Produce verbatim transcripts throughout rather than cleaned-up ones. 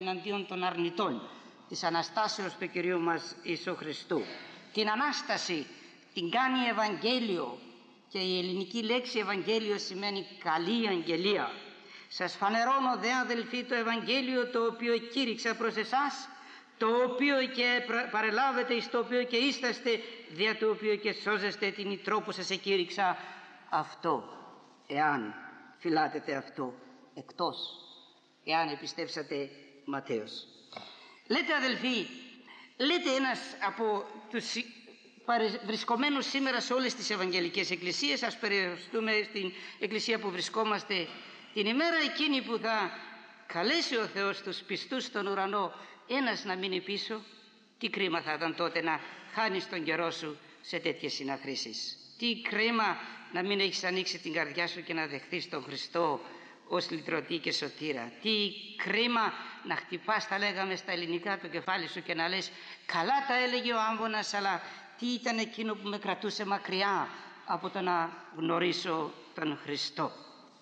εναντίον των αρνητών της Αναστάσεως του Κυρίου μας Ιησού Χριστού. Την Ανάσταση την κάνει Ευαγγέλιο και η ελληνική λέξη Ευαγγέλιο σημαίνει καλή αγγελία. Σας φανερώνω δε αδελφοί το Ευαγγέλιο το οποίο κήρυξα προς εσάς, το οποίο και παρελάβετε, εις το οποίο και είσαστε, δια το οποίο και σώζεστε την ητρό που σας εκήρυξα αυτό, εάν φυλάτετε αυτό, εκτός εάν επιστέψατε Ματθαίος. Λέτε αδελφοί, λέτε ένας από τους βρισκομένους σήμερα σε όλες τις Ευαγγελικές Εκκλησίες, ας περιοριστούμε στην Εκκλησία που βρισκόμαστε την ημέρα εκείνη που θα καλέσει ο Θεός τους πιστούς στον ουρανό ένας να μείνει πίσω. Τι κρίμα θα ήταν τότε να χάνεις τον καιρό σου σε τέτοιες συναχρήσεις. Τι κρίμα να μην έχεις ανοίξει την καρδιά σου και να δεχθείς τον Χριστό ως λυτρωτή και σωτήρα. Τι κρίμα να χτυπάς, τα λέγαμε στα ελληνικά, το κεφάλι σου και να λες καλά τα έλεγε ο Άμβονας, αλλά τι ήταν εκείνο που με κρατούσε μακριά από το να γνωρίσω τον Χριστό.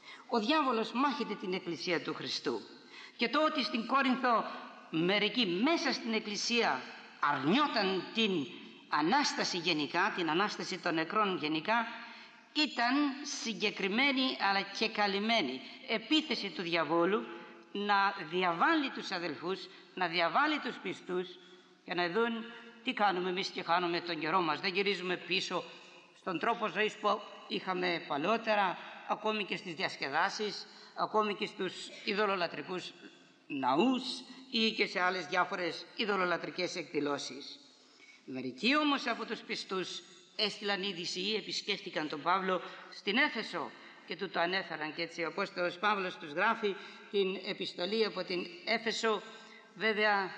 Ο διάβολος μάχεται την Εκκλησία του Χριστού και το ότι στην Κόρινθο μερικοί μέσα στην Εκκλησία αρνιόταν την Ανάσταση γενικά, την Ανάσταση των νεκρών γενικά, ήταν συγκεκριμένη αλλά και καλυμμένη επίθεση του διαβόλου να διαβάλει τους αδελφούς, να διαβάλει τους πιστούς και να δουν τι κάνουμε εμείς και χάνουμε τον καιρό μας. Δεν γυρίζουμε πίσω στον τρόπο ζωής που είχαμε παλαιότερα, ακόμη και στις διασκεδάσεις, ακόμη και στους ειδωλολατρικούς ναούς ή και σε άλλες διάφορες ειδωλολατρικές εκδηλώσεις. Μερικοί όμως από τους πιστούς έστειλαν είδηση ή επισκέφτηκαν τον Παύλο στην Έφεσο και του το ανέφεραν, και έτσι ο Απόστολος Παύλος τους γράφει την επιστολή από την Έφεσο. Βέβαια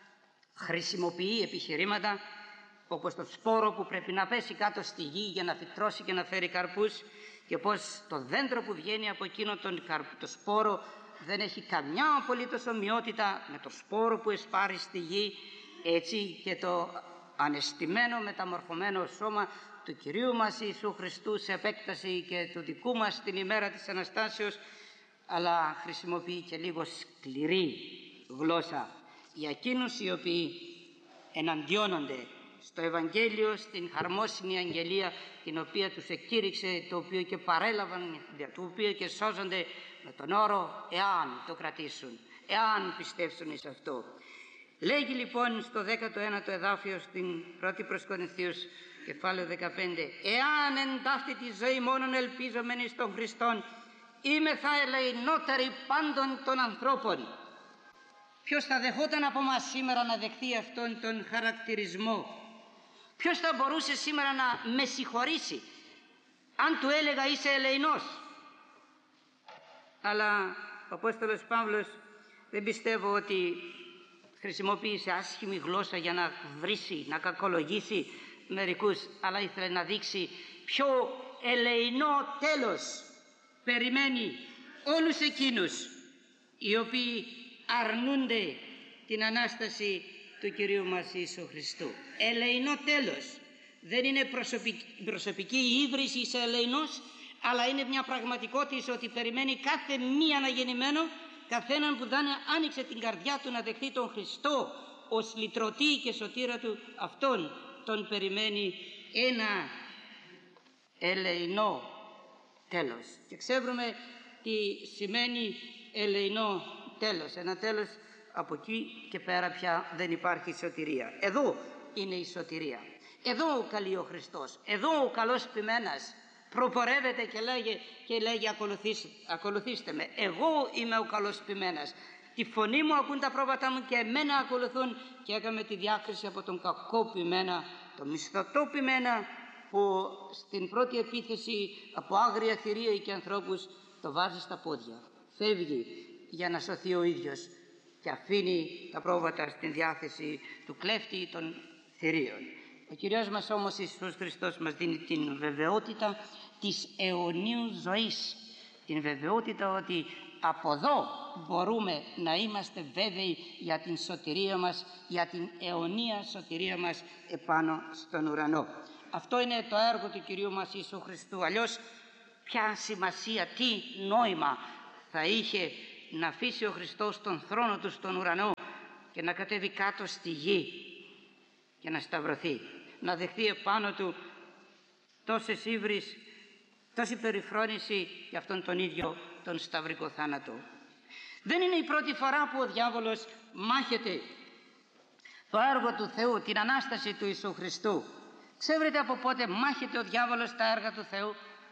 χρησιμοποιεί επιχειρήματα όπως το σπόρο που πρέπει να πέσει κάτω στη γη για να φυτρώσει και να φέρει καρπούς, και πως το δέντρο που βγαίνει από εκείνο τον το σπόρο δεν έχει καμιά απολύτως ομοιότητα με το σπόρο που εσπάρει στη γη. Έτσι και το ανεστημένο μεταμορφωμένο σώμα του Κυρίου μας Ιησού Χριστού σε επέκταση και του δικού μας την ημέρα της Αναστάσεως, αλλά χρησιμοποιεί και λίγο σκληρή γλώσσα για εκείνους οι οποίοι εναντιώνονται στο Ευαγγέλιο, στην χαρμόσυνη αγγελία την οποία τους εκήρυξε, το οποίο και παρέλαβαν, το οποίο και σώζονται με τον όρο εάν το κρατήσουν, εάν πιστέψουν εις αυτό. Λέγει λοιπόν στο δέκατο ένατο εδάφιο στην πρώτη προς Κορινθίους κεφάλαιο δεκαπέντε, εάν εν ταύτη τη ζωή μόνον ελπίζομεν εις τον Χριστόν, είμαι θα ελεηνότεροι πάντων των ανθρώπων. Ποιος θα δεχόταν από μας σήμερα να δεχθεί αυτόν τον χαρακτηρισμό? Ποιος θα μπορούσε σήμερα να με συγχωρήσει αν του έλεγα είσαι ελεηνός? Αλλά ο Απόστολος Παύλος δεν πιστεύω ότι χρησιμοποίησε άσχημη γλώσσα για να βρίσει, να κακολογήσει μερικούς, αλλά ήθελε να δείξει ποιο ελεηνό τέλος περιμένει όλους εκείνους οι οποίοι αρνούνται την Ανάσταση του Κυρίου μας Ιησού Χριστού. Ελεηνό τέλος. Δεν είναι προσωπική, προσωπική ίδρυση σε ελεηνός, αλλά είναι μια πραγματικότητα ότι περιμένει κάθε μη αναγεννημένο, καθέναν που δεν άνοιξε την καρδιά του να δεχτεί τον Χριστό ως λυτρωτή και σωτήρα του, αυτόν τον περιμένει ένα ελεηνό τέλος. Και ξέρουμε τι σημαίνει ελεηνό τέλος. Ένα τέλος από εκεί και πέρα πια δεν υπάρχει σωτηρία. Εδώ είναι η σωτηρία. Εδώ καλεί ο Χριστός. Εδώ ο καλός ποιμένας προπορεύεται και λέγει, και λέγει ακολουθήστε, ακολουθήστε με. Εγώ είμαι ο καλός ποιμένας. Τη φωνή μου ακούν τα πρόβατά μου και εμένα ακολουθούν, και έκαμε τη διάκριση από τον κακό ποιμένα, τον μισθωτό ποιμένα, που στην πρώτη επίθεση από άγρια θηρία και ανθρώπους το βάζει στα πόδια. Φεύγει για να σωθεί ο ίδιος και αφήνει τα πρόβατα στην διάθεση του κλέφτη των θηρίων. Ο Κύριος μας όμως Ιησούς Χριστός μας δίνει την βεβαιότητα της αιωνίου ζωής. Την βεβαιότητα ότι από εδώ μπορούμε να είμαστε βέβαιοι για την σωτηρία μας, για την αιωνία σωτηρία μας επάνω στον ουρανό. Αυτό είναι το έργο του Κυρίου μας Ιησού Χριστού. Αλλιώς ποια σημασία, τι νόημα θα είχε να αφήσει ο Χριστός τον θρόνο του στον ουρανό και να κατέβει κάτω στη γη και να σταυρωθεί, να δεχθεί επάνω του τόσες ύβρις, τόση περιφρόνηση για αυτόν τον ίδιο τον σταυρικό θάνατο. Δεν είναι η πρώτη φορά που ο διάβολος μάχεται το έργο του Θεού, την Ανάσταση του Ιησού Χριστού. Ξέρετε από πότε μάχεται ο διάβολος τα έργα του Θεού?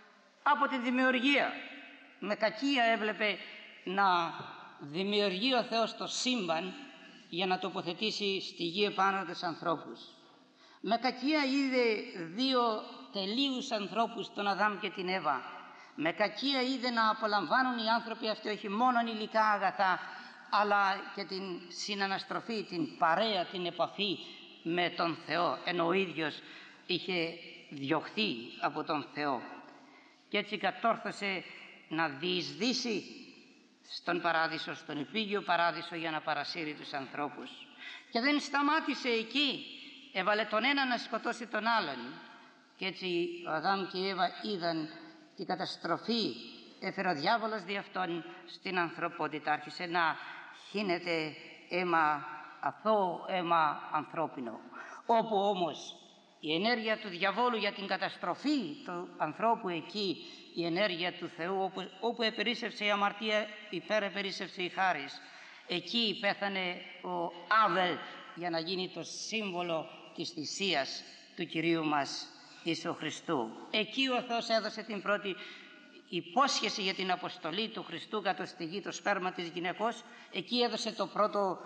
Από τη δημιουργία. Με κακία έβλεπε να δημιουργεί ο Θεός το σύμπαν για να τοποθετήσει στη γη επάνω τους ανθρώπους. Με κακία είδε δύο τελείους ανθρώπους, τον Αδάμ και την Εύα. Με κακία είδε να απολαμβάνουν οι άνθρωποι αυτοί όχι μόνο υλικά αγαθά, αλλά και την συναναστροφή, την παρέα, την επαφή με τον Θεό, ενώ ο ίδιος είχε διωχθεί από τον Θεό. Και έτσι κατόρθωσε να διεισδύσει στον παράδεισο, στον επίγειο παράδεισο, για να παρασύρει τους ανθρώπους. Και δεν σταμάτησε εκεί, έβαλε τον ένα να σκοτώσει τον άλλον. Και έτσι ο Αδάμ και η Εύα είδαν την καταστροφή, έφερε ο διάβολος δι' αυτόν στην ανθρωπότητα. Άρχισε να χύνεται αίμα αθώο, αίμα ανθρώπινο. Όπου όμως η ενέργεια του διαβόλου για την καταστροφή του ανθρώπου, εκεί η ενέργεια του Θεού, όπου, όπου επερίσσευσε η αμαρτία, υπερεπερίσσευσε η χάρις. Εκεί πέθανε ο Άβελ για να γίνει το σύμβολο της θυσίας του Κυρίου μας Ιησού Χριστού. Εκεί ο Θεός έδωσε την πρώτη υπόσχεση για την αποστολή του Χριστού κάτω στη γη, το σπέρμα της γυναικός. Εκεί έδωσε το πρώτο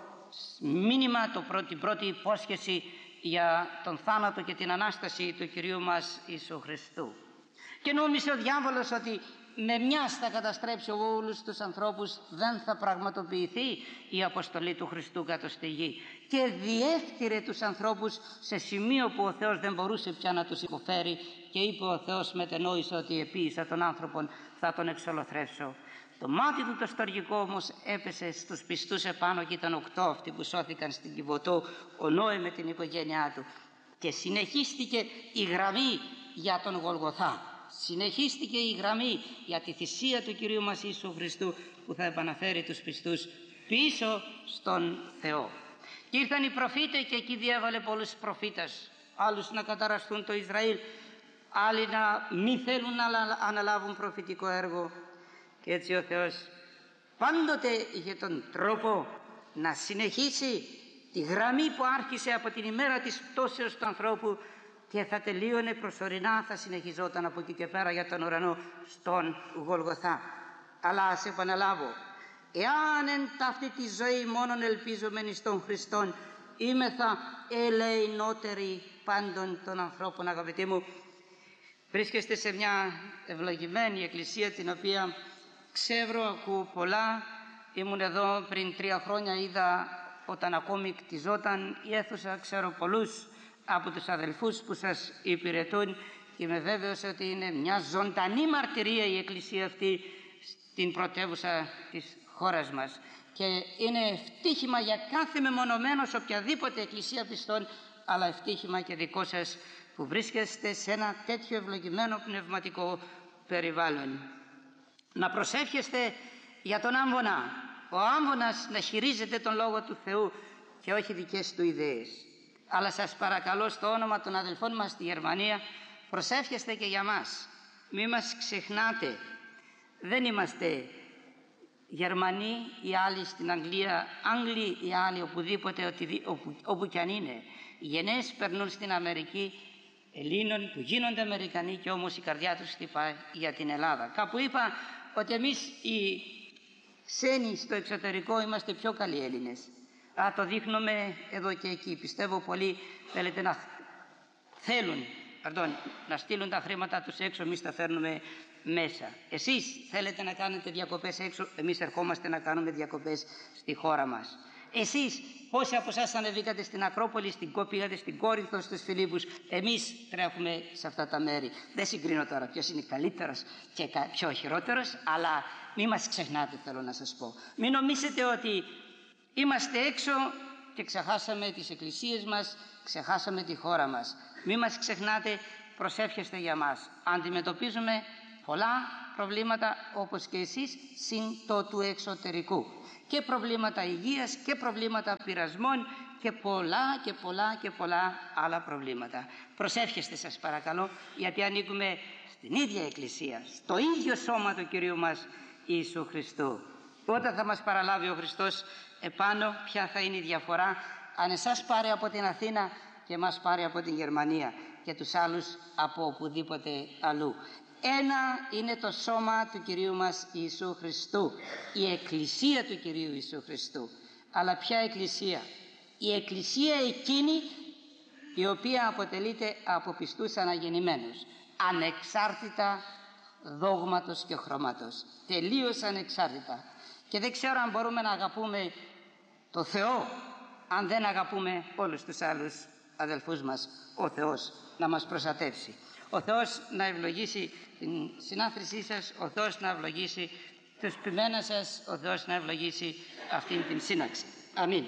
μήνυμα, το πρώτη, την πρώτη υπόσχεση για τον θάνατο και την Ανάσταση του Κυρίου μας Ιησού Χριστού. Και νόμισε ο διάβολος ότι με μιας θα καταστρέψει όλους τους ανθρώπους, δεν θα πραγματοποιηθεί η αποστολή του Χριστού κάτω στη γη. Και διέφτειρε τους ανθρώπους σε σημείο που ο Θεός δεν μπορούσε πια να τους υποφέρει, και είπε ο Θεός, μετενόησε ότι επίησα τον άνθρωπον, θα τον εξολοθρεύσω. Το μάτι του το στοργικό όμως έπεσε στους πιστούς επάνω, και ήταν οκτώ αυτοί που σώθηκαν στην Κιβωτό, ο Νόε με την οικογένειά του. Και συνεχίστηκε η γραμμή για τον Γολγοθά. Συνεχίστηκε η γραμμή για τη θυσία του Κυρίου μας Ιησού Χριστού, που θα επαναφέρει τους πιστούς πίσω στον Θεό. Και ήρθαν οι προφήτες και εκεί διέβαλε πολλούς προφήτες, άλλους να καταραστούν το Ισραήλ, άλλοι να μη θέλουν να αναλάβουν προφητικό έργο. Και έτσι ο Θεός πάντοτε είχε τον τρόπο να συνεχίσει τη γραμμή που άρχισε από την ημέρα της πτώσεως του ανθρώπου και θα τελείωνε προσωρινά, θα συνεχιζόταν από εκεί και πέρα για τον ουρανό στον Γολγοθά. Αλλά ας επαναλάβω, εάν εν ταύτη τη ζωή μόνον ελπίζομεν στον Χριστόν, είμεθα ελεηνότεροι πάντων των ανθρώπων. Αγαπητοί μου, βρίσκεστε σε μια ευλογημένη εκκλησία, την οποία ξέρω, ακούω πολλά. Ήμουν εδώ πριν τρία χρόνια, είδα όταν ακόμη κτιζόταν η αίθουσα, ξέρω πολλούς από τους αδελφούς που σας υπηρετούν και είμαι βέβαιος ότι είναι μια ζωντανή μαρτυρία η εκκλησία αυτή στην πρωτεύουσα της χώρας μας, και είναι ευτύχημα για κάθε μεμονωμένο σε οποιαδήποτε εκκλησία πιστών, αλλά ευτύχημα και δικό σας που βρίσκεστε σε ένα τέτοιο ευλογημένο πνευματικό περιβάλλον. Να προσεύχεστε για τον άμβονα, ο άμβονας να χειρίζεται τον Λόγο του Θεού και όχι δικές του ιδέες. Αλλά σας παρακαλώ, στο όνομα των αδελφών μας στη Γερμανία, προσεύχεστε και για μας. Μη μας ξεχνάτε. Δεν είμαστε Γερμανοί, οι άλλοι στην Αγγλία, Άγγλοι, οι άλλοι οπουδήποτε, όπου, όπου κι αν είναι. Οι γενναίες περνούν στην Αμερική, Ελλήνων που γίνονται Αμερικανοί, και όμως η καρδιά τους χτυπάει για την Ελλάδα. Κάπου είπα ότι εμείς οι ξένοι στο εξωτερικό είμαστε πιο καλοί Έλληνες. Α, το δείχνουμε εδώ και εκεί. Πιστεύω πολλοί θέλετε να θέλουν pardon, να στείλουν τα χρήματα τους έξω, εμείς τα φέρνουμε μέσα. Εσείς θέλετε να κάνετε διακοπές έξω, εμείς ερχόμαστε να κάνουμε διακοπές στη χώρα μας. Εσείς πόσοι από εσάς ανεβήκατε στην Ακρόπολη, στην Κό, πήγατε στην Κόρινθο, στους Φιλίππους, εμείς τρέχουμε σε αυτά τα μέρη. Δεν συγκρίνω τώρα ποιος είναι καλύτερος και πιο χειρότερος, αλλά μην μας ξεχνάτε, θέλω να σας πω. Μην νομίζετε ότι είμαστε έξω και ξεχάσαμε τις εκκλησίες μας, ξεχάσαμε τη χώρα μας. Μην μας ξεχνάτε, προσεύχεστε για μας. Αντιμετωπίζουμε πολλά προβλήματα όπως και εσείς, συν το του εξωτερικού. Και προβλήματα υγείας και προβλήματα πειρασμών και πολλά και πολλά και πολλά άλλα προβλήματα. Προσεύχεστε σας παρακαλώ, γιατί ανήκουμε στην ίδια Εκκλησία, στο ίδιο σώμα του Κυρίου μας Ιησού Χριστού. Όταν θα μας παραλάβει ο Χριστός επάνω, ποια θα είναι η διαφορά αν εσάς πάρει από την Αθήνα και μας πάρει από την Γερμανία και τους άλλους από οπουδήποτε αλλού. Ένα είναι το σώμα του Κυρίου μας Ιησού Χριστού, η Εκκλησία του Κυρίου Ιησού Χριστού. Αλλά ποια Εκκλησία? Η Εκκλησία εκείνη η οποία αποτελείται από πιστούς αναγεννημένους, ανεξάρτητα δόγματος και χρώματος, τελείως ανεξάρτητα. Και δεν ξέρω αν μπορούμε να αγαπούμε το Θεό αν δεν αγαπούμε όλους τους άλλους αδελφούς μας. Ο Θεός να μας προστατεύσει, ο Θεός να ευλογήσει την συνάθρησή σας, ο Θεός να ευλογήσει τους ποιμένας σας, ο Θεός να ευλογήσει αυτήν την σύναξη. Αμήν.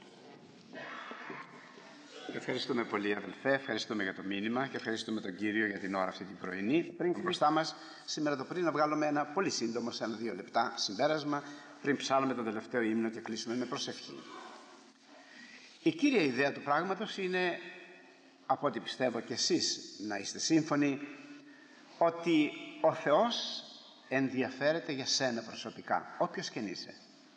Ευχαριστούμε πολύ, αδελφέ, ευχαριστούμε για το μήνυμα και ευχαριστούμε τον Κύριο για την ώρα αυτή την πρωινή. Πριν μπροστά μας σήμερα το πρωί να βγάλουμε ένα πολύ σύντομο, σε ένα δύο λεπτά συμπέρασμα, πριν ψάλουμε τον τελευταίο ύμνο και κλείσουμε με προσευχή. Η κύρια ιδέα του πράγματος είναι, από ό,τι πιστεύω και εσείς να είστε σύμφωνοι, ότι ο Θεός ενδιαφέρεται για σένα προσωπικά, όποιος και αν είσαι.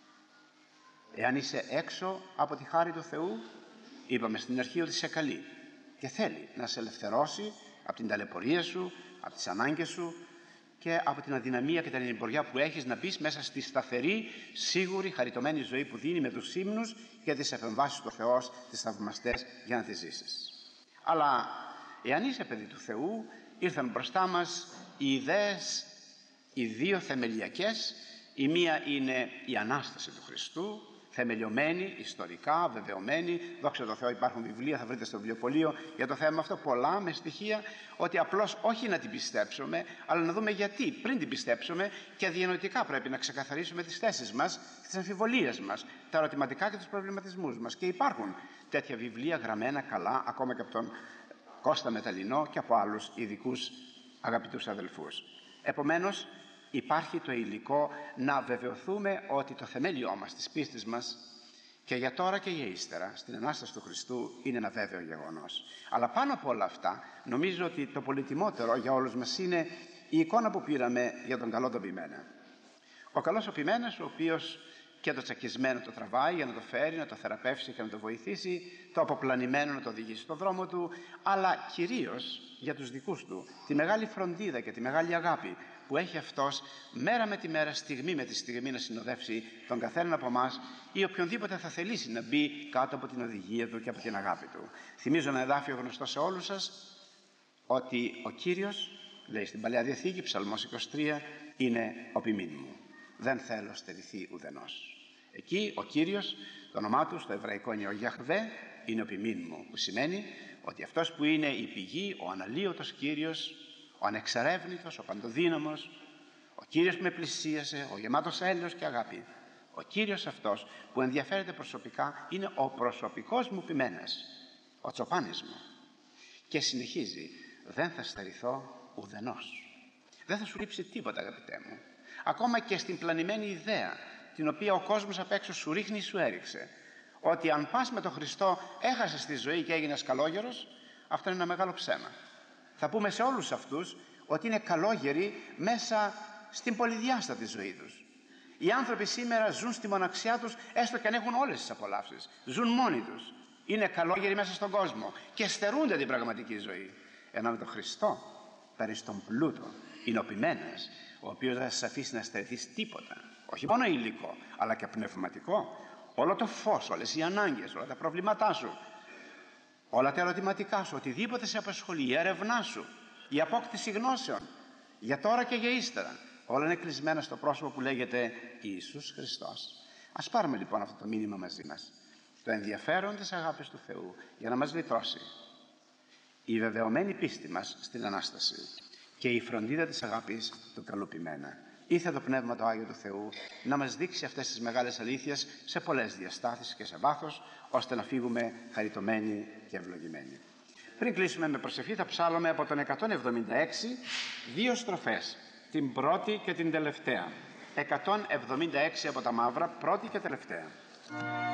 Εάν είσαι έξω από τη χάρη του Θεού, είπαμε στην αρχή ότι σε καλεί και θέλει να σε ελευθερώσει από την ταλαιπωρία σου, από τις ανάγκες σου και από την αδυναμία και την ανημποριά που έχεις, να μπεις μέσα στη σταθερή, σίγουρη, χαριτωμένη ζωή που δίνει με τους ύμνους και τις επεμβάσεις του Θεός, τις θαυμαστές, για να τις ζήσεις. Αλλά εάν είσαι παιδί του Θεού, ήρθαν μπροστά μας οι ιδέες, οι δύο θεμελιακές. Η μία είναι η Ανάσταση του Χριστού, θεμελιωμένη, ιστορικά, βεβαιωμένη. Δόξα τω Θεώ, υπάρχουν βιβλία, θα βρείτε στο βιβλιοπωλείο για το θέμα αυτό, πολλά με στοιχεία, ότι απλώς όχι να την πιστέψουμε, αλλά να δούμε γιατί πριν την πιστέψουμε και διανοητικά πρέπει να ξεκαθαρίσουμε τις θέσεις μας, τις αμφιβολίες μας, τα ερωτηματικά και τους προβληματισμούς μας. Και υπάρχουν τέτοια βιβλία γραμμένα καλά, ακόμα και από τον Κώστα Μεταλλινό και από άλλους ειδικούς αγαπητούς αδελφούς. Επομένως, υπάρχει το υλικό να βεβαιωθούμε ότι το θεμέλιό μας, της πίστης μας, και για τώρα και για ύστερα, στην Ανάσταση του Χριστού, είναι ένα βέβαιο γεγονός. Αλλά πάνω από όλα αυτά, νομίζω ότι το πολυτιμότερο για όλους μας είναι η εικόνα που πήραμε για τον καλό τον ποιμένα. Ο καλός ο ποιμένας, ο οποίος και το τσακισμένο το τραβάει για να το φέρει, να το θεραπεύσει και να το βοηθήσει, το αποπλανημένο να το οδηγήσει στον δρόμο του, αλλά κυρίως για τους δικούς του, τη μεγάλη φροντίδα και τη μεγάλη αγάπη που έχει αυτός μέρα με τη μέρα, στιγμή με τη στιγμή, να συνοδεύσει τον καθέναν από εμάς ή οποιονδήποτε θα θελήσει να μπει κάτω από την οδηγία του και από την αγάπη του. Θυμίζω ένα εδάφιο γνωστό σε όλους σας, ότι ο Κύριος, λέει στην Παλαιά Διαθήκη, Ψαλμός είκοσι τρία, είναι ο ποιμήν μου. Δεν θέλω στερηθεί ουδενός. Εκεί ο Κύριος, το όνομά του στο εβραϊκό είναι ο Γιαχβέ, είναι ο ποιμήν μου, που σημαίνει ότι αυτός που είναι η πηγή, ο αναλύωτος Κύριος, ο ανεξερεύνητος, ο παντοδύναμος, ο Κύριος που με πλησίασε, ο γεμάτος έλεος και αγάπη, ο Κύριος αυτός που ενδιαφέρεται προσωπικά, είναι ο προσωπικός μου ποιμένας, ο τσοπάνης μου. Και συνεχίζει, δεν θα στερηθώ ουδενός. Δεν θα σου λείψει τίποτα, αγαπητέ μου. Ακόμα και στην πλανημένη ιδέα, την οποία ο κόσμος απ' έξω σου ρίχνει ή σου έριξε, ότι αν πας με τον Χριστό έχασες τη ζωή και έγινες καλόγερος, αυτό είναι ένα μεγάλο ψέμα. Θα πούμε σε όλους αυτούς ότι είναι καλόγεροι μέσα στην πολυδιάστατη ζωή τους. Οι άνθρωποι σήμερα ζουν στη μοναξιά τους, έστω και αν έχουν όλες τις απολαύσεις. Ζουν μόνοι τους. Είναι καλόγεροι μέσα στον κόσμο και στερούνται την πραγματική ζωή. Ενώ με τον Χριστό, περί τον πλούτο, είναι ο ποιμένας, ο οποίος δεν θα σας αφήσει να στερηθείς τίποτα. Όχι μόνο υλικό, αλλά και πνευματικό. Όλο το φως, όλες οι ανάγκες, όλα τα προβλήματά σου, όλα τα ερωτηματικά σου, οτιδήποτε σε απασχολεί, η έρευνά σου, η απόκτηση γνώσεων, για τώρα και για ύστερα, όλα είναι κλεισμένα στο πρόσωπο που λέγεται Ιησούς Χριστός. Ας πάρουμε λοιπόν αυτό το μήνυμα μαζί μας. Το ενδιαφέρον της αγάπης του Θεού για να μας λυτρώσει, η βεβαιωμένη πίστη μας στην Ανάσταση και η φροντίδα της αγάπης του καλού ποιμένα. Ήθε το Πνεύμα το Άγιο του Θεού να μας δείξει αυτές τις μεγάλες αλήθειες σε πολλές διαστάσεις και σε βάθος, ώστε να φύγουμε χαριτωμένοι και ευλογημένοι. Πριν κλείσουμε με προσευχή, θα ψάλλουμε από τον εκατόν εβδομήντα έξι δύο στροφές. την πρώτη και την τελευταία. εκατόν εβδομήντα έξι από τα μαύρα, πρώτη και τελευταία.